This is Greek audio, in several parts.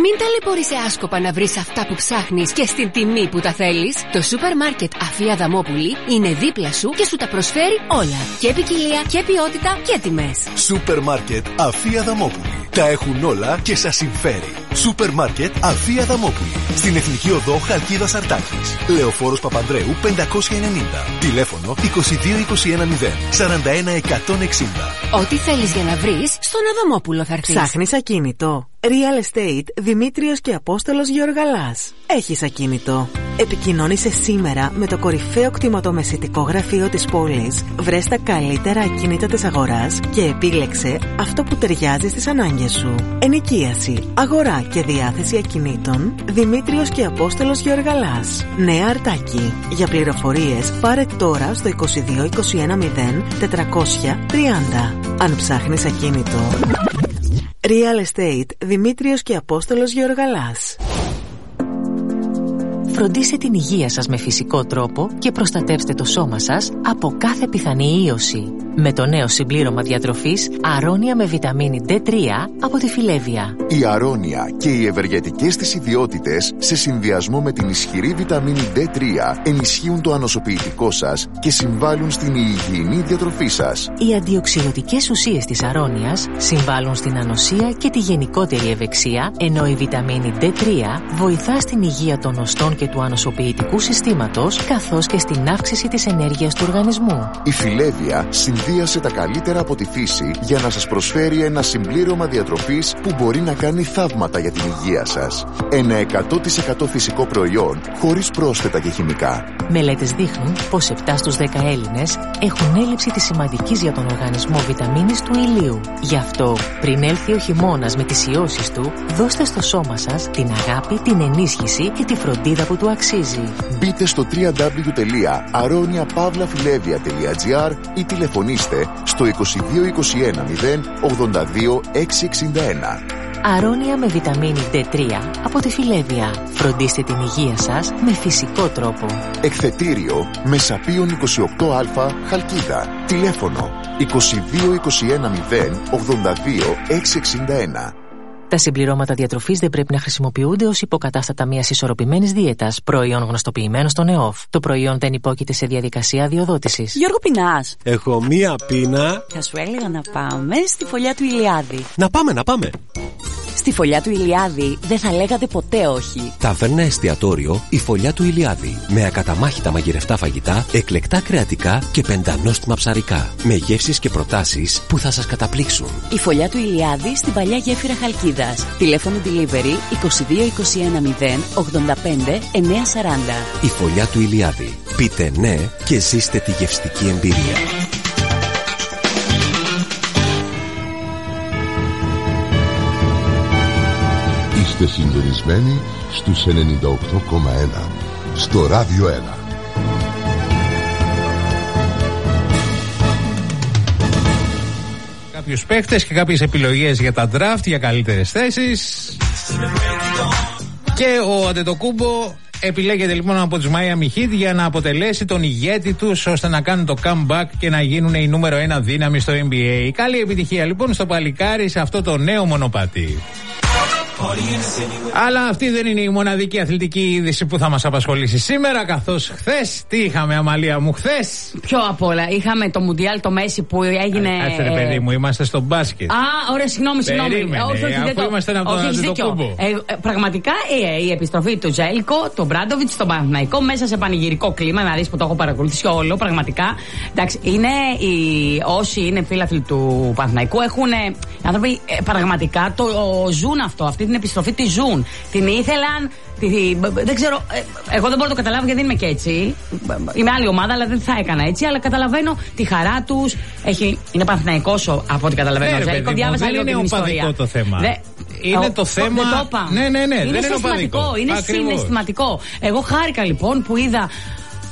Μην ταλαιπωρείσαι άσκοπα να βρεις αυτά που ψάχνεις και στην τιμή που τα θέλεις. Το σούπερ μάρκετ Αφία Αδαμόπουλη είναι δίπλα σου και σου τα προσφέρει όλα. Και ποικιλία και ποιότητα και τιμές. Σούπερ μάρκετ Αφία Αδαμόπουλη. Τα έχουν όλα και σας συμφέρει. Σούπερ μάρκετ Αφία Αδαμόπουλη. Στην Εθνική Οδό Χαλκίδας Αρτάκης. Λεωφόρος Παπανδρέου 590. Τηλέφωνο 22210 41160. Ό,τι θέλεις για να βρεις, στον Αδαμόπουλο θα έρθεις. Ψάχνεις ακίνητο? Real Estate Δημήτριος και Απόστολος Γεωργαλάς. Έχεις ακίνητο? Επικοινώνησε σήμερα με το κορυφαίο κτηματομεσητικό γραφείο της πόλης. Βρες τα καλύτερα ακίνητα της αγοράς και επίλεξε αυτό που ταιριάζει στις ανάγκες σου. Ενοικίαση, αγορά και διάθεση ακινήτων. Δημήτριος και Απόστολος Γεωργαλάς. Νέα Αρτάκη. Για πληροφορίες πάρε τώρα στο 2221 430. Αν ψάχνεις ακίνητο. Real Estate Δημήτριος και Απόστολος Γεωργαλάς. Φροντίστε την υγεία σας με φυσικό τρόπο και προστατεύστε το σώμα σας από κάθε πιθανή ίωση. Με το νέο συμπλήρωμα διατροφής Αρώνια με βιταμίνη D3 από τη Φιλέβια. Η Αρώνια και οι ευεργετικές της ιδιότητες σε συνδυασμό με την ισχυρή βιταμίνη D3 ενισχύουν το ανοσοποιητικό σας και συμβάλλουν στην υγιεινή διατροφή σας. Οι αντιοξυδοτικές ουσίες της Αρώνιας συμβάλλουν στην ανοσία και τη γενικότερη ευεξία, ενώ η βιταμίνη D3 βοηθά στην υγεία των οστών και του ανοσοποιητικού συστήματος, καθώς και στην αύξηση της ενέργειας του οργανισμού. Η Φιλέβια συνδύασε τα καλύτερα από τη φύση για να σας προσφέρει ένα συμπλήρωμα διατροφής που μπορεί να κάνει θαύματα για την υγεία σας. Ένα 100% φυσικό προϊόν χωρίς πρόσθετα και χημικά. Μελέτες δείχνουν πως 7 στους 10 Έλληνες έχουν έλλειψη της σημαντικής για τον οργανισμό βιταμίνης του ηλίου. Γι' αυτό, πριν έλθει ο χειμώνας με τις ιώσεις του, δώστε στο σώμα σας την αγάπη, την ενίσχυση και τη φροντίδα που του αξίζει. Μπείτε στο www.aroniapavlafilevia.gr ή τηλεφωνήστε στο 2221 082 661. Αρώνια με βιταμίνη D3 από τη Φιλέβια. Φροντίστε την υγεία σας με φυσικό τρόπο. Εκθετήριο Μεσαπίων 28α Χαλκίδα. Τηλέφωνο 2221 082 661. Τα συμπληρώματα διατροφής δεν πρέπει να χρησιμοποιούνται ως υποκατάστατα μιας ισορροπημένης δίαιτας, προϊόν γνωστοποιημένο στον ΕΟΦ. Το προϊόν δεν υπόκειται σε διαδικασία αδειοδότησης. Γιώργο, πεινάς? Έχω μία πείνα. Θα σου έλεγα να πάμε στη φωλιά του Ηλιάδη. Να πάμε. Στη φωλιά του Ηλιάδη δεν θα λέγατε ποτέ όχι. Ταβέρνα εστιατόριο η φωλιά του Ηλιάδη. Με ακαταμάχητα μαγειρευτά φαγητά, εκλεκτά κρεατικά και πεντανόστιμα ψαρικά. Με γεύσεις και προτάσεις που θα σας καταπλήξουν. Η φωλιά του Ηλιάδη στην παλιά γέφυρα Χαλκίδας. Τηλέφωνο delivery 2221 085 940. Η φωλιά του Ηλιάδη. Πείτε ναι και ζήστε τη γευστική εμπειρία. Είστε συντονισμένοι στους 98,1 στο Ράδιο 1. Κάποιους παίχτες και κάποιες επιλογές για τα draft, για καλύτερες θέσεις. Και ο Αντετοκούμπο επιλέγεται λοιπόν από τους Miami Heat για να αποτελέσει τον ηγέτη τους, ώστε να κάνουν το comeback και να γίνουν η νούμερο 1 δύναμη στο NBA. Καλή επιτυχία λοιπόν στο παλικάρι σε αυτό το νέο μονοπάτι. Αλλά αυτή δεν είναι η μοναδική αθλητική είδηση που θα μας απασχολήσει σήμερα, καθώς χθες, τι είχαμε, Αμαλία μου, χθες? Πιο απ' όλα, είχαμε το Μουντιάλ, το Μέση που έγινε. Κάτσε παιδί μου, είμαστε στο μπάσκετ. Α, ωραία, συγγνώμη. Όχι, αφού είμαστε από τον Αντετοκούμπο. Πραγματικά η επιστροφή του Τζέλικο, του Μπράντοβιτς, στον Παναθηναϊκό, μέσα σε πανηγυρικό κλίμα, να δεις που το έχω παρακολουθήσει όλο, πραγματικά. Εντάξει, είναι όσοι είναι φίλαθλοι του Παναθηναϊκού, έχουν άνθρωποι πραγματικά το ζουν αυτό. Αυτή την επιστροφή τη ζουν. Την ήθελαν. Δεν ξέρω. Εγώ δεν μπορώ να το καταλάβω γιατί δεν είμαι και έτσι. Είμαι άλλη ομάδα, αλλά δεν θα έκανα έτσι. Αλλά καταλαβαίνω τη χαρά τους. Είναι Παναθηναϊκός από ό,τι καταλαβαίνω. Δεν είναι οπαδικό το θέμα. Είναι το θέμα. Δεν το είπα. Ναι. Είναι δεν είναι οπαδικό. Είναι συναισθηματικό. Εγώ χάρηκα λοιπόν που είδα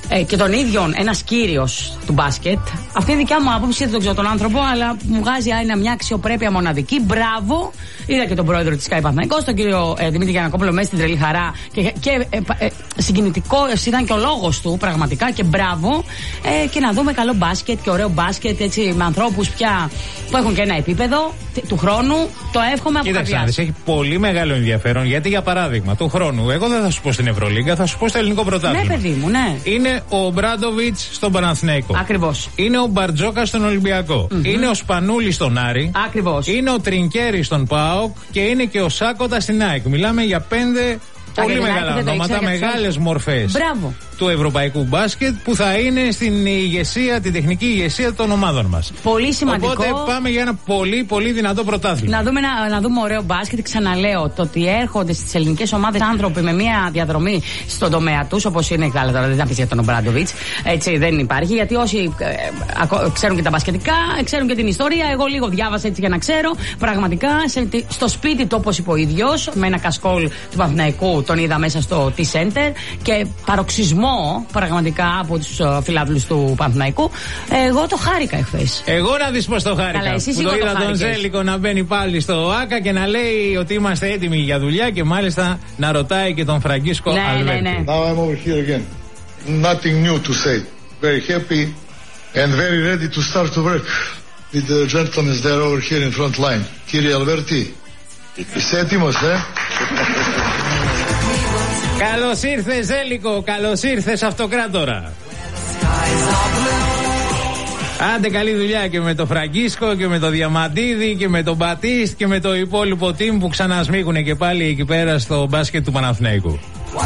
και τον ίδιο ένας κύριος του μπάσκετ. Αυτή είναι η δικιά μου άποψη, δεν τον ξέρω τον άνθρωπο, αλλά μου βγάζει μια αξιοπρέπεια μοναδική. Μπράβο! Είδα και τον πρόεδρο της ΣΚΑΙ Παναθηναϊκός, τον κύριο Δημήτρη Γιαννακόπουλο, μέσα στην τρελή χαρά. Και συγκινητικός ήταν και ο λόγος του, πραγματικά. Και μπράβο! Και να δούμε καλό μπάσκετ και ωραίο μπάσκετ, έτσι, με ανθρώπους πια που έχουν και ένα επίπεδο του χρόνου. Το εύχομαι από καρδιάς. Κοίταξε, έχει πολύ μεγάλο ενδιαφέρον, γιατί για παράδειγμα του χρόνου, εγώ δεν θα σου πω στην Ευρωλίγκα, θα σου πω στο ελληνικό πρωτάθλημα. Ναι, παιδί μου, ναι. Είναι ο Μπράντοβιτς στον Παναθηναϊκό. Ακριβώς. Είναι ο Μπαρτζόκας στον Ολυμπιακό. Είναι ο Σπανούλης στον Άρη. Ακριβώς. Είναι ο Τρινκέρης στον ΠΑΟΚ και είναι και ο Σάκοτα στην ΑΕΚ. Μιλάμε για 5 πολύ μεγάλα ονόματα, μεγάλες μορφές του ευρωπαϊκού μπάσκετ που θα είναι στην ηγεσία, την τεχνική ηγεσία των ομάδων μας. Πολύ σημαντικό. Οπότε πάμε για ένα πολύ πολύ δυνατό πρωτάθλημα. Να δούμε ωραίο μπάσκετ. Ξαναλέω, το ότι έρχονται στις ελληνικές ομάδες άνθρωποι με μια διαδρομή στον τομέα τους, όπως είναι καλά τώρα, δεν θα πεις για τον Ομπράντοβιτς. Έτσι δεν υπάρχει, γιατί όσοι ξέρουν και τα μπασκετικά, ξέρουν και την ιστορία. Εγώ λίγο διάβασα έτσι για να ξέρω. Πραγματικά στο σπίτι του, όπως είπε ο ίδιος, με ένα κασκόλ του Παναθηναϊκού, τον είδα μέσα στο T-Center και παροξισμό πραγματικά από τους φιλάθλους του Παναθηναϊκού. Εγώ το χάρηκα εχθές. Εγώ να δεις πως το χάρηκα. Καλά, εσύ που το είδα τον Ζέλικο να μπαίνει πάλι στο ΆΚΑ και να λέει ότι είμαστε έτοιμοι για δουλειά και μάλιστα να ρωτάει και τον Φραγκίσκο Αλβέρτη. Ναι. Now I'm over here again. Nothing new to say. Very happy and very ready to start to work with the gentlemen there over here in front line. Κύριε Αλβέρτη, είσαι έτοιμος, Καλώς ήρθες Ζέλικο, καλώς ήρθες αυτοκράτορα. Άντε καλή δουλειά και με το Φραγκίσκο και με το Διαμαντίδη και με τον Μπατίστ και με το υπόλοιπο team που ξανασμίγουνε και πάλι εκεί πέρα στο μπάσκετ του Παναθηναϊκού.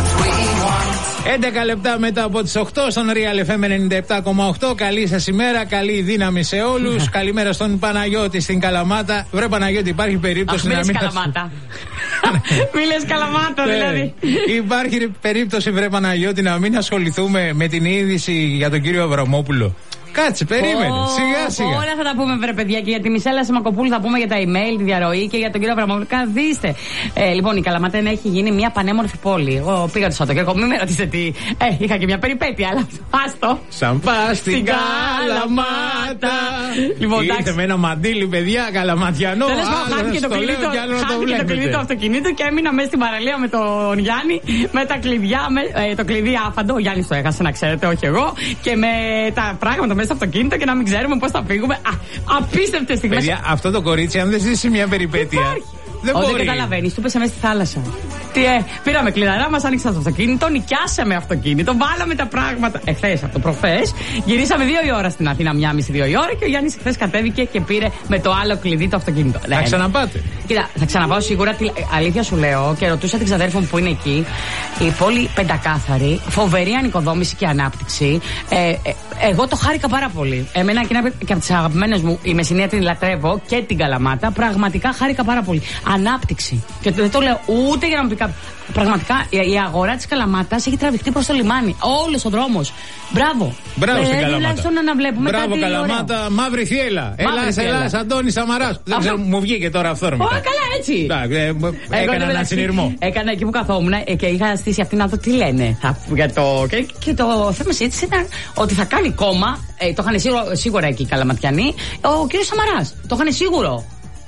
11 λεπτά μετά από τις 8 στον Real FM 97,8. Καλή σας ημέρα, καλή δύναμη σε όλους. Καλημέρα στον Παναγιώτη στην Καλαμάτα. Βρε Παναγιώτη, υπάρχει περίπτωση να μην... Καλαμάτα. Μη λες Καλαμάτα δηλαδή. Υπάρχει περίπτωση, βρε Παναγιώτη, να μην ασχοληθούμε με την είδηση για τον κύριο Αβραμόπουλο. Κάτσε, περίμενε. Σιγά σιγά. Όλα θα τα πούμε, βρε παιδιά, και για τη Μισέλα Σιμακοπούλου θα πούμε για τα email, τη διαρροή και για τον κύριο Αβραμόπουλο. Καθίστε. Λοιπόν, η Καλαμάτα έχει γίνει μια πανέμορφη πόλη. Εγώ πήγα το Σαββατοκύριακο, μην με ρωτήσετε τι. Είχα και μια περιπέτεια, αλλά άστο. Σαν πα στην Καλαμάτα. Λοιπόν, ήρθε με ένα μαντίλι, παιδιά, καλαματιανό. Τέλος πάντων, χάθηκε το κλειδί του αυτοκινήτου και έμεινα μέσα στην παραλία με τον Γιάννη με τα κλειδιά. Το κλειδί άφαντο. Ο Γιάννης το έχασε, να ξέρετε, όχι εγώ. Και με τα πράγματα μέσα στο αυτοκίνητο και να μην ξέρουμε πώς θα φύγουμε. Απίστευτες στιγμές. Παιδιά, αυτό το κορίτσι, αν δεν ζήσει μια περιπέτεια. Δεν μπορεί. Δεν καταλαβαίνεις, του πέσε μέσα στη θάλασσα. Πήραμε κλειδαρά, μας άνοιξαν το αυτοκίνητο, νοικιάσαμε αυτοκίνητο, βάλαμε τα πράγματα. Εχθές, από το προχθές, γυρίσαμε 2 η ώρα στην Αθήνα, 1,5-2 η ώρα και ο Γιάννης χθες κατέβηκε και πήρε με το άλλο κλειδί το αυτοκίνητο. Θα ξαναπάτε. Κοίτα, θα ξαναπάω σίγουρα. Αλήθεια σου λέω και ρωτούσα την ξαδέρφη μου που είναι εκεί. Η πόλη πεντακάθαρη, φοβερή ανοικοδόμηση και ανάπτυξη. Εγώ το χάρηκα πάρα πολύ. Εμένα και από τις αγαπημένες μου, η Μεσσηνία την λατρεύω και την Καλαμάτα. Πραγματικά χάρηκα πάρα πολύ. Ανάπτυξη. Και δεν το λέω ούτε για να μου πει κάποιο. Πραγματικά η αγορά της Καλαμάτας έχει τραβηχτεί προς το λιμάνι. Όλος ο δρόμος. Μπράβο. Μπράβο στην Καλαμάτα. Να βλέπουμε. Μπράβο Καλαμάτα, μαύρη θύελα. Ελλάς, Αντώνης Σαμαράς. Δεν ξέρω, μου βγήκε τώρα αυθόρμητα. Καλά έτσι. Έκανα ένα συνειρμό. Έκανα εκεί που καθόμουν και είχα στήσει αυτή να δω τι λένε. Και το θέμα έτσι ήταν ότι θα κάνει κόμμα. Το είχαν σίγουρα εκεί οι Καλαματιανοί. Ο κύριος Σαμαράς. Το είχαν σίγουρο.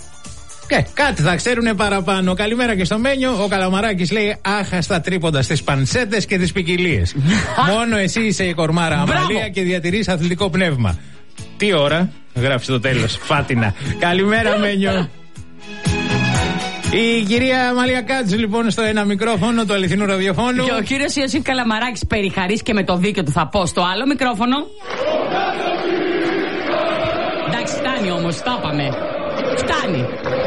Κάτι θα ξέρουνε παραπάνω. Καλημέρα και στο Μένιο. Ο Καλαμαράκης λέει άχαστα τρίποντα στις πανσέτες και τις ποικιλίες. Μόνο εσύ είσαι η κορμάρα Αμαλία και διατηρείς αθλητικό πνεύμα. Τι ώρα, γράφει στο τέλος. Φάτινα. Καλημέρα Μένιο. Η κυρία Αμαλία Κάτζου λοιπόν στο ένα μικρόφωνο του αληθινού ραδιοφώνου. Και ο κύριος Ιωσήφ Καλαμαράκης περιχαρής και με το δίκιο του θα πω στο άλλο μικρόφωνο. Εντάξει, φτάνει όμως, τα είπαμε. Φτάνει.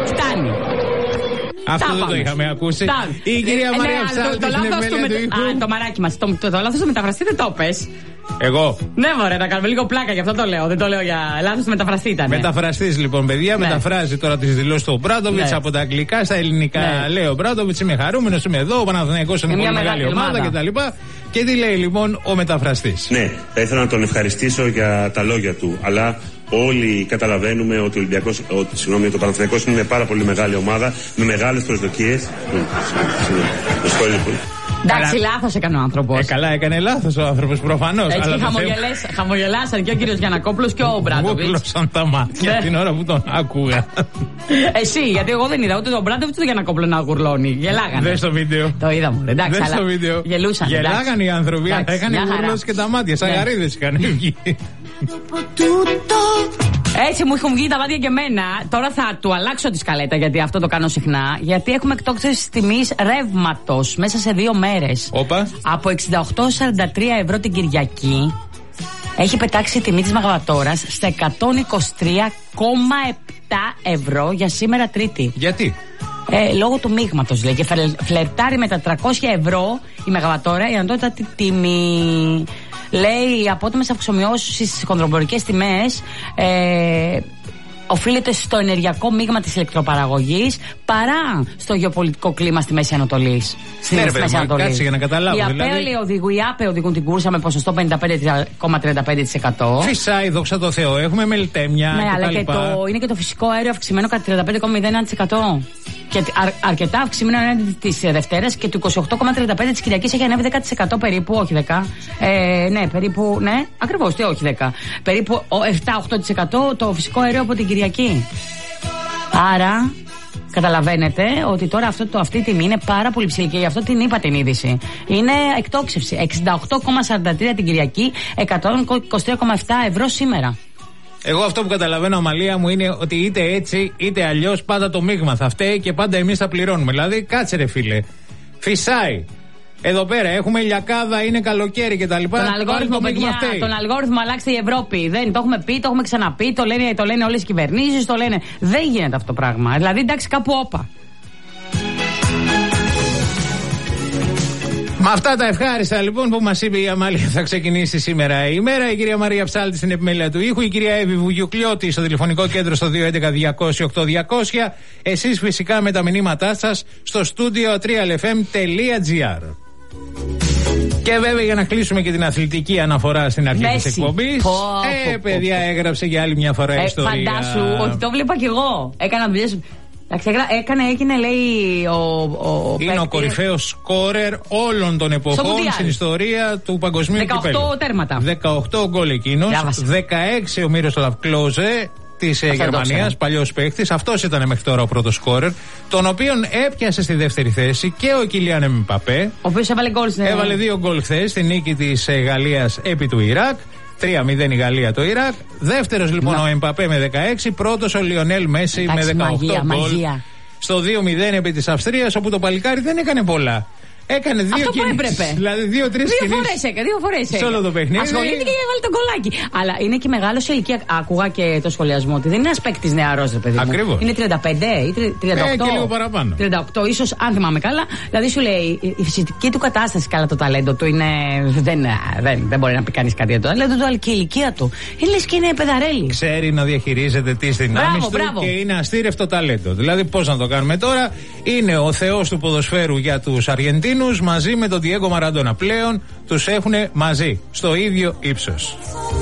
Αυτό δεν το είχαμε ακούσει. Η κυρία Μαρία Ψάλτη στην εμβέλεια του ήχου. Το μαράκι μας. Το λάθος του μεταφραστή δεν το πες. Εγώ. Ναι, μωρέ, να κάνουμε λίγο πλάκα, γι' αυτό το λέω. Δεν το λέω για λάθος του μεταφραστή ήταν. Μεταφραστής λοιπόν, παιδιά, μεταφράζει τώρα τις δηλώσεις του Μπράντοβιτς από τα αγγλικά στα ελληνικά. Λέει ο Μπράντοβιτς, είμαι χαρούμενος, είμαι εδώ, ο Παναθηναϊκός είναι πολύ μεγάλη ομάδα κτλ. Και τι λέει λοιπόν ο μεταφραστής. Ναι, θα ήθελα να τον ευχαριστήσω για τα λόγια του, αλλά όλοι καταλαβαίνουμε ότι το Παναθηναϊκός είναι πάρα πολύ μεγάλη ομάδα με μεγάλες προσδοκίες. Εντάξει, λάθος έκανε ο άνθρωπος. Καλά, έκανε λάθος ο άνθρωπος προφανώς. Έτσι χαμογελάσαν και ο κύριος Γιαννακόπουλος και ο Μπράντοβιτς. Βούκλωσαν τα μάτια την ώρα που τον άκουγα. Εσύ, γιατί εγώ δεν είδα ούτε τον Μπράντοβιτς ούτε τον Γιαννακόπουλο να γουρλώνει. Γελάγανε. Δες το βίντεο. Το είδαμε. Εντάξει, αλλά γελούσαν. Γελάγανε οι άνθρωποι. Έκανε γουρλώσει και τα μάτια. Σαν γαρίδες είχαν βγει. Έτσι μου έχουν βγει τα μάτια και εμένα. Τώρα θα του αλλάξω τη σκαλέτα, γιατί αυτό το κάνω συχνά. Γιατί έχουμε εκτόξευση τιμής ρεύματος μέσα σε 2 μέρες. Όπα. Από 68,43 ευρώ την Κυριακή έχει πετάξει η τιμή της μεγαβατόρας στα 123,7 ευρώ για σήμερα Τρίτη. Γιατί? Λόγω του μείγματος, λέει, και φλερτάρει με τα 300 ευρώ η μεγαβατόρα η ανώτατη τιμή. Λέει, οι απότομες αυξομοιώσεις στις χονδρομπορικές τιμές οφείλεται στο ενεργειακό μείγμα της ηλεκτροπαραγωγής παρά στο γεωπολιτικό κλίμα στη Μέση Ανατολή. Κάτσε για να καταλάβω. Οι ΑΠΕ οδηγούν την κούρσα με ποσοστό 55,35%. Φυσάει, δόξα τω Θεώ, έχουμε μελτέμια. Ναι, αλλά είναι και το φυσικό αέριο αυξημένο κατά 35,01%. Και αρκετά αυξημένο έναντι της Δευτέρας και του 28,35% της Κυριακής έχει ανέβει 10% περίπου, όχι 10. Ναι, περίπου, ναι, ακριβώς, όχι 10. Περίπου 7-8% το φυσικό αέριο από την Κυριακή. Άρα, καταλαβαίνετε ότι τώρα αυτή η τιμή είναι πάρα πολύ ψηλή και γι' αυτό την είπα την είδηση. Είναι εκτόξευση. 68,43 την Κυριακή, 123,7 ευρώ σήμερα. Εγώ αυτό που καταλαβαίνω, Αμαλία μου, είναι ότι είτε έτσι είτε αλλιώς πάντα το μείγμα θα φταίει και πάντα εμείς θα πληρώνουμε. Δηλαδή, κάτσε ρε φίλε. Φυσάει. Εδώ πέρα έχουμε ηλιακάδα, είναι καλοκαίρι κτλ. Τον αλγόριθμο, παιδιά, τον αλγόριθμο αλλάξτε η Ευρώπη. Δεν το έχουμε πει, το έχουμε ξαναπεί, το λένε όλες οι κυβερνήσεις, το λένε. Δεν γίνεται αυτό το πράγμα. Δηλαδή, εντάξει, κάπου όπα. Με αυτά τα ευχάριστα λοιπόν που μας είπε η Αμάλια, θα ξεκινήσει σήμερα η ημέρα. Η κυρία Μαρία Ψάλτη στην επιμέλεια του ήχου, η κυρία Εύη Βουγιουκλιώτη στο τηλεφωνικό κέντρο στο 211-200-8200. Εσείς φυσικά με τα μηνύματά σας στο studio 3lfm.gr. Και βέβαια για να κλείσουμε και την αθλητική αναφορά στην αρχή της εκπομπής. Παιδιά, έγραψε για άλλη μια φορά ιστορία. Φαντάσου ότι το βλέπα κι εγώ. Έκανα δουλειές. Έγινε, λέει, είναι ο κορυφαίος σκόρερ όλων των εποχών στην ιστορία του παγκοσμίου κυπέλλου. 18 τέρματα. 18 γκολ εκείνος. 16 ο Μίροσλαβ Κλόζε της Γερμανίας, παλιός παίκτης. Αυτός ήταν μέχρι τώρα ο πρώτος σκόρερ, τον οποίον έπιασε στη δεύτερη θέση και ο Κιλιάν Εμπαπέ. Ο οποίος έβαλε γκολ. Έβαλε 2 γκολ χθες στη νίκη της Γαλλίας επί του Ιράκ. 3-0 η Γαλλία το Ιράκ. Δεύτερος λοιπόν ο Εμπαπέ με 16. Πρώτος ο Λιονέλ Μέση με 18 γκολ. Στο 2-0 επί της Αυστρίας, όπου το παλικάρι δεν έκανε πολλά. Έκανε 2 κινήσεις. Δηλαδή 2-3 κινήσεις. 2 φορές σε όλο το παιχνίδι. Ασχολήθηκε και έβαλε τον κολλάκι. Αλλά είναι και μεγάλο σε ηλικία. Άκουγα και το σχολιασμό ότι δεν είναι ένας παίκτης νεαρός, ρε παιδί μου. Ακριβώς. Είναι 35 ή 38. Και λίγο παραπάνω. 38, ίσως, αν θυμάμαι καλά. Δηλαδή σου λέει η φυσική του κατάσταση, καλά, το ταλέντο του είναι. Δεν μπορεί να πει κανείς κάτι για το ταλέντο του, αλλά και η ηλικία του. Είναι λες και είναι παιδαρέλη. Ξέρει να διαχειρίζεται τις δυνάμεις του και είναι αστήρευτο ταλέντο. Δηλαδή πώς να το κάνουμε τώρα. Είναι ο θεός του ποδοσφαίρου για τους Αργεντίνους. Μαζί με τον Διέγκο Μαραντόνα. Πλέον τους έχουν μαζί, στο ίδιο ύψος.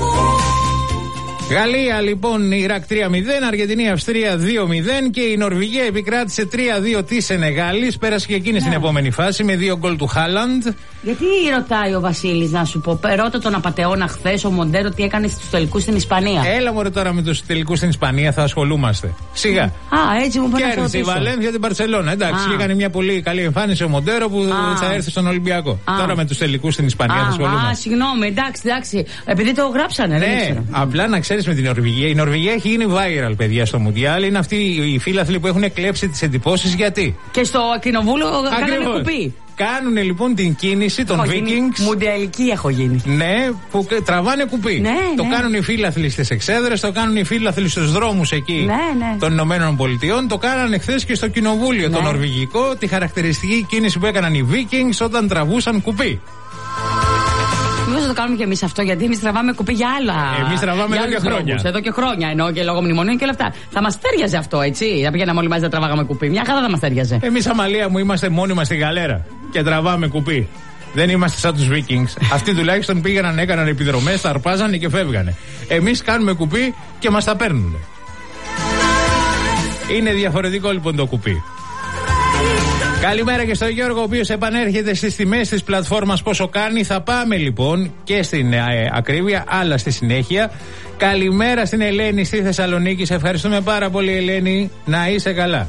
Γαλλία λοιπόν, Ιράκ 3-0, Αργεντινή Αυστρία 2-0 και η Νορβηγία επικράτησε 3-2 της Σενεγάλης. Πέρασε και εκείνη στην επόμενη φάση με 2 γκολ του Χάλαντ. Γιατί ρωτάει ο Βασίλης, να σου πω, ρώτα τον απατεώνα χθες ο Μοντέρο τι έκανε στους τελικούς στην Ισπανία. Έλα μωρέ τώρα με τους τελικούς στην Ισπανία, θα ασχολούμαστε. Σιγά. Έτσι μου πάνε. Κέρδισε η Βαλένθια την Μπαρσελόνα. Εντάξει, και έκανε μια πολύ καλή εμφάνιση ο Μοντέρο που θα έρθει στον Ολυμπιακό. Τώρα με τους τελικούς στην Ισπανία θα ασχολούμαστε. Συγγνώμη, εντάξει. Επειδή το γράψανε, δεν ξέρω. Απλά να ξέρεις με την Νορβηγία. Η Νορβηγία έχει γίνει viral, παιδιά, στο Μουντιάλ. Είναι αυτοί οι φίλαθλοι που έχουν κλέψει τις εντυπώσεις. Γιατί? Και στο κοινοβούλιο κάνανε κουπί. Κάνουν λοιπόν την κίνηση των Vikings. Μουντιαλική έχω γίνει. Ναι, που τραβάνε κουπί. Το κάνουν οι φίλαθλοι στις εξέδρες, το κάνουν οι φίλαθλοι στους δρόμους εκεί των Ηνωμένων Πολιτειών. Το κάνανε χθες και στο κοινοβούλιο το νορβηγικό. Τη χαρακτηριστική κίνηση που έκαναν οι Vikings όταν τραβούσαν κουπί. Μήπως θα το κάνουμε και εμείς αυτό, γιατί εμείς τραβάμε κουπί για άλλα. Εμείς τραβάμε εδώ και χρόνια. Εδώ και χρόνια, εννοώ και λόγω μνημονίων και όλα αυτά. Θα μας τέριαζε αυτό, έτσι. Να πηγαίναμε όλοι μαζί να τραβάγαμε κουπί. Μια χαρά θα μας τέριαζε. Εμείς, Αμαλία μου, είμαστε μόνοι μας στη γαλέρα και τραβάμε κουπί. Δεν είμαστε σαν τους Vikings. Αυτοί τουλάχιστον πήγαιναν, έκαναν επιδρομές, τα αρπάζανε και φεύγανε. Εμείς κάνουμε κουπί και μας τα παίρνουν. Είναι διαφορετικό λοιπόν το κουπί. Καλημέρα και στον Γιώργο, ο οποίος επανέρχεται στις τιμές της πλατφόρμας πόσο κάνει. Θα πάμε λοιπόν και στην ακρίβεια, αλλά στη συνέχεια. Καλημέρα στην Ελένη στη Θεσσαλονίκη. Σε ευχαριστούμε πάρα πολύ, Ελένη. Να είσαι καλά.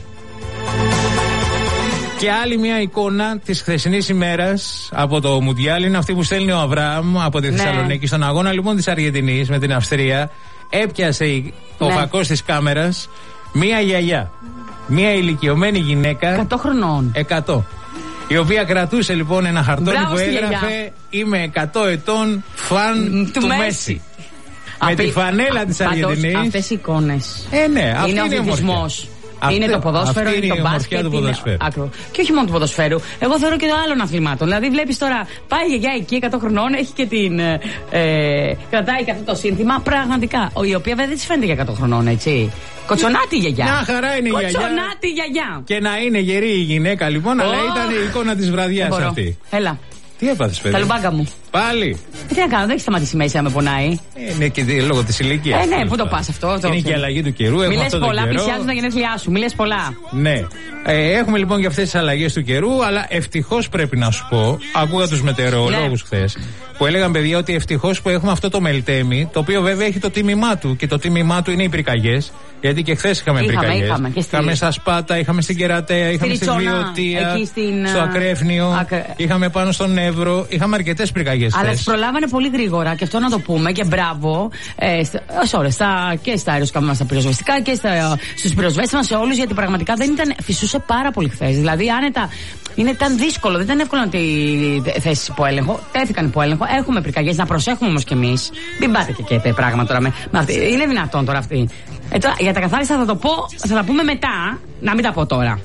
Και άλλη μια εικόνα της χθεσινής ημέρας από το Μουντιάλ είναι αυτή που στέλνει ο Αβραάμ από τη Θεσσαλονίκη. Στον αγώνα λοιπόν της Αργεντινής με την Αυστρία, έπιασε ο φακός της κάμερας μία γιαγιά. Μία ηλικιωμένη γυναίκα 100 χρονών 100, η οποία κρατούσε λοιπόν ένα χαρτόνι που έγραφε «Είμαι 100 ετών φαν του Μέση». Με τη φανέλα της Αργεντινής. Αυτές οι εικόνες ναι, αυτή είναι ο αθλητισμός. Είναι το ποδόσφαιρο, είναι το μπάσκετ. Και όχι μόνο του ποδοσφαίρου. Εγώ θεωρώ και των άλλων αθλημάτων. Δηλαδή, βλέπεις τώρα, πάει η γιαγιά εκεί 100 χρονών, έχει και την. Κρατάει και αυτό το σύνθημα. Πραγματικά. Η οποία δεν τη φαίνεται για 100 χρονών, έτσι. Κοτσονάτη η γιαγιά. Μια χαρά είναι η γιαγιά. Κοτσονάτη η γιαγιά. Και να είναι γερή η γυναίκα λοιπόν, αλλά ήταν η εικόνα της βραδιάς αυτή. Έλα. Τι έπαθες, παιδί? Τα λουμπάγκα μου. Πάλι. Τι να κάνω, δεν έχει σταματήσει μέση να με πονάει. Ναι, και λόγω της ηλικίας. Ναι, πού το πας αυτό. Είναι και η αλλαγή του καιρού. Μη λες πολλά, πλησιάζουν τα γενέθλιά σου. Μη λες πολλά. Ναι. Έχουμε λοιπόν και αυτές τις αλλαγές του καιρού, αλλά ευτυχώς πρέπει να σου πω, άκουγα τους μετεωρολόγους χθες, που έλεγαν παιδιά ότι ευτυχώς που έχουμε αυτό το μελτέμι, το οποίο βέβαια έχει το τίμημά του και το τίμημά του είναι οι πυρκαγιές. Γιατί και χθες είχαμε πυρκαγιές. Είχαμε στα Σπάτα, είχαμε στην Κερατέα, είχαμε στη Βιωτία, στο Ακρέφνιο, είχαμε πάνω στον Εύρο, είχαμε αρκετές πυρκαγιές. Αλλά τις προλάβανε πολύ γρήγορα και αυτό να το πούμε και μπράβο και στα αεροσκάφη στα πυροσβεστικά και στους πυροσβέστες μας σε όλους, γιατί πραγματικά δεν ήταν, φυσούσε πάρα πολύ χθες. Δηλαδή άνετα. Ήταν δύσκολο, δεν ήταν εύκολο να τη θέσει υπό έλεγχο. Τέθηκαν υπό έλεγχο. Έχουμε πυρκαγιές, να προσέχουμε όμως κι εμείς. Μην πάτε και πράγματα τώρα με αυτή. Είναι δυνατόν τώρα αυτή. Τώρα, για τα καθάριστα θα το πω, θα τα πούμε μετά. Να μην τα πω τώρα.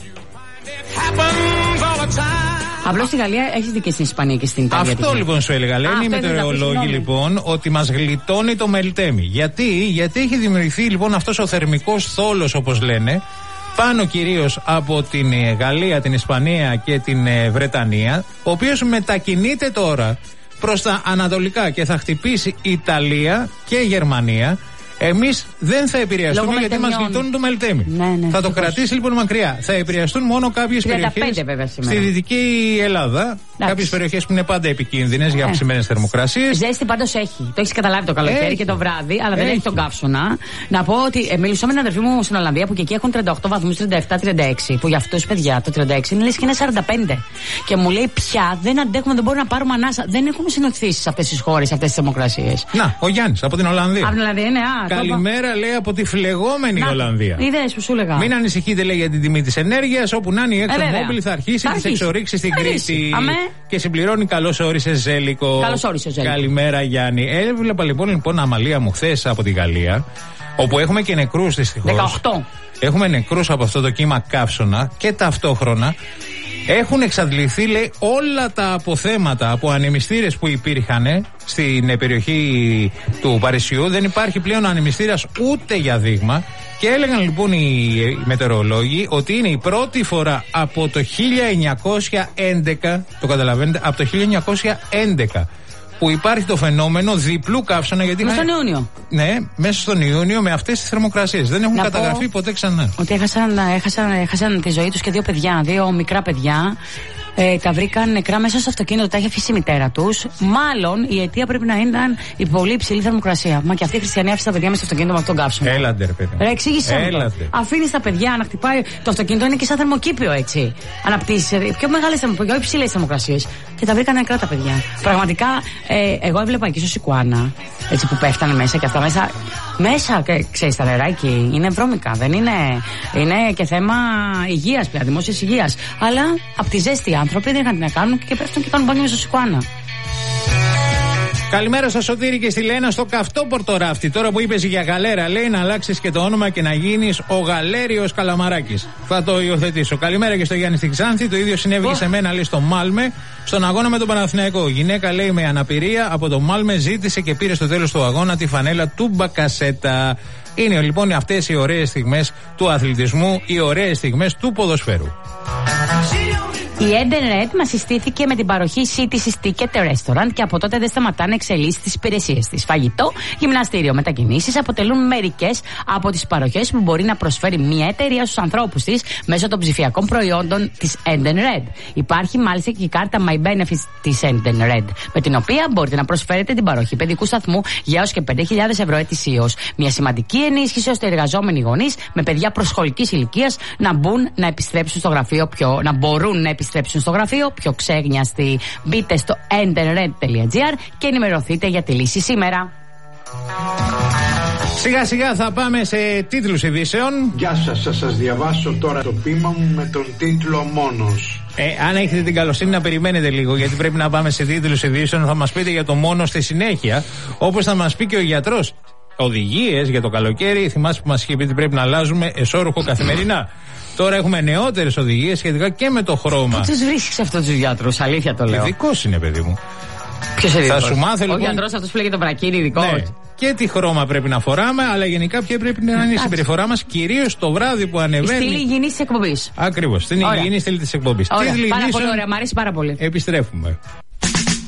Απλώς στη Γαλλία έχεις δει και στην Ισπανία και στην Ιταλία. Αυτό λοιπόν σου έλεγα. Λένε οι μετεωρολόγοι λοιπόν ότι μας γλιτώνει το μελτέμι. Γιατί έχει δημιουργηθεί λοιπόν αυτός ο θερμικός θόλος, όπως λένε, πάνω κυρίως από την Γαλλία, την Ισπανία και την Βρετανία, ο οποίος μετακινείται τώρα προς τα ανατολικά και θα χτυπήσει Ιταλία και Γερμανία. Εμείς δεν θα επηρεαστούμε γιατί μας γλιτώνουν το μελτέμι. Θα το κρατήσει λοιπόν μακριά. Θα επηρεαστούν μόνο κάποιες περιοχές στη Δυτική Ελλάδα. Κάποιες περιοχές που είναι πάντα επικίνδυνες για αυξημένες θερμοκρασίες. Ζέστη πάντως έχει. Το έχεις καταλάβει το καλοκαίρι και το βράδυ, αλλά δεν έχει τον καύσωνα. Να πω ότι μιλούσα με την αδερφή μου στην Ολλανδία που και εκεί έχουν 38 βαθμούς, 37-36. Που για αυτούς παιδιά το 36 είναι λες και είναι 45. Και μου λέει πια δεν αντέχουμε, δεν μπορούμε να πάρουμε ανάσα. Δεν έχουμε συνηθίσει σε αυτές τις χώρες, αυτές τις θερμοκρασίες. Να, ο Γιάννης από την Ολλανδία. Από την Ολλανδία είναι, καλημέρα, λέει, από τη φλεγόμενη Ολλανδία. Είδες που σου λέγα. Μην ανησυχείτε, λέει, για την τιμή της ενέργειας. Όπου να είναι η ExxonMobil θα αρχίσει τις εξορίξεις στην Κρήτη. Και συμπληρώνει καλώς όρισε Ζέλικο. Καλώς όρισε Ζέλικο. Καλημέρα, Γιάννη. Έβλεπα λοιπόν αμαλία μου χθες από τη Γαλλία, όπου έχουμε και νεκρούς δυστυχώς. 18. Έχουμε νεκρούς από αυτό το κύμα καύσωνα και ταυτόχρονα έχουν εξαντληθεί, λέει, όλα τα αποθέματα από ανεμιστήρες που υπήρχαν στην περιοχή του Παρισιού. Δεν υπάρχει πλέον ανεμιστήρας ούτε για δείγμα. Και έλεγαν λοιπόν οι μετεωρολόγοι ότι είναι η πρώτη φορά από το 1911, το καταλαβαίνετε, από το 1911 που υπάρχει το φαινόμενο διπλού καύσωνα. Γιατί μέσα στον Ιούνιο. Ναι, μέσα στον Ιούνιο με αυτές τις θερμοκρασίες. Δεν έχουν καταγραφεί ποτέ ξανά. Ότι έχασαν τη ζωή τους και δύο παιδιά, δύο μικρά παιδιά. Τα βρήκαν νεκρά μέσα στο αυτοκίνητο, τα είχε αφήσει η μητέρα τους. Μάλλον η αιτία πρέπει να ήταν η πολύ υψηλή θερμοκρασία. Μα και αυτή η χριστιανή άφησε τα παιδιά μέσα στο αυτοκίνητο με αυτόν τον καύσωνα. Έλαντε, ρε παιδί. Εξήγησε μου. Αφήνει τα παιδιά να χτυπάει. Το αυτοκίνητο είναι και σαν θερμοκήπιο, έτσι. Αναπτύσσει πιο μεγάλες, πιο υψηλές θερμοκρασίες. Και τα βρήκαν νεκρά τα παιδιά. Πραγματικά, εγώ έβλεπα εκεί στο Σικουάνα, έτσι που πέφτανε μέσα και αυτά μέσα. Μέσα, ξέρεις, τα νεράκι είναι βρώμικα. Δεν είναι. Είναι και θέμα υγείας πια, δημόσιας υγείας. Αλλά από τη ζέστη οι άνθρωποι δεν είχαν τι να κάνουν και πέφτουν και κάνουν μπάνιο στο Σικουάνα. Καλημέρα στο Σωτήρη και στη Λένα στο καυτό πορτοράφτη. Τώρα που είπες για γαλέρα, λέει να αλλάξεις και το όνομα και να γίνεις ο Γαλέριος Καλαμαράκης. Θα το υιοθετήσω. Καλημέρα και στο Γιάννη στη Ξάνθη. Το ίδιο συνέβη και σε μένα, λέει, στο Μάλμε, στον αγώνα με τον Παναθηναϊκό. Γυναίκα, λέει, με αναπηρία από το Μάλμε ζήτησε και πήρε στο τέλος του αγώνα τη φανέλα του Μπακασέτα. Είναι λοιπόν αυτές οι ωραίες στιγμές του αθλητισμού, οι ωραίες στιγμές του ποδοσφαίρου. Η Eden Red μας συστήθηκε με την παροχή City's Ticket Restaurant και από τότε δεν σταματά να εξελίσσει τις υπηρεσίες της. Φαγητό, γυμναστήριο, μετακινήσεις αποτελούν μερικές από τις παροχές που μπορεί να προσφέρει μια εταιρεία στους ανθρώπους της μέσω των ψηφιακών προϊόντων της Eden Red. Υπάρχει μάλιστα και η κάρτα My Benefits της Eden Red, με την οποία μπορείτε να προσφέρετε την παροχή παιδικού σταθμού για έως και 5.000 ευρώ ετησίως. Μια σημαντική ενίσχυση ώστε οι εργαζόμενοι γονείς με παιδιά προσχολικής ηλικίας να μπορούν να επιστρέψουν στο γραφείο πιο ξέγνιαστοι. Μπείτε στο endenred.gr και ενημερωθείτε για τη λύση σήμερα. Σιγά σιγά θα πάμε σε τίτλους ειδήσεων. Γεια σας, θα σας διαβάσω τώρα το ποίημα μου με τον τίτλο «Μόνος». Αν έχετε την καλοσύνη να περιμένετε λίγο, γιατί πρέπει να πάμε σε τίτλους ειδήσεων, θα μας πείτε για το μόνο στη συνέχεια, όπως θα μας πει και ο γιατρός. Οδηγίες για το καλοκαίρι, θυμάσαι που μας είχε πει ότι πρέπει να αλλάζουμε εσώρουχο καθημερινά. Τώρα έχουμε νεότερες οδηγίες σχετικά και με το χρώμα. Πού τους βρίσκεις αυτούς τους γιατρούς, αλήθεια το λέω. Ειδικός είναι, παιδί μου. Ποιος είναι ειδικός? Θα σου μάθω, λοιπόν. Ο γιατρός αυτός που λέγεται Βρακίνη, ειδικός. Ναι. Και τι χρώμα πρέπει να φοράμε, αλλά γενικά ποια πρέπει να είναι η συμπεριφορά μας, κυρίως το βράδυ που ανεβαίνει. Στην υγιεινή της εκπομπής. Ακριβώς, στην υγιεινή στήλη της εκπομπής. Πάρα πολύ ωραία, μου αρέσει πάρα πολύ. Επιστρέφουμε.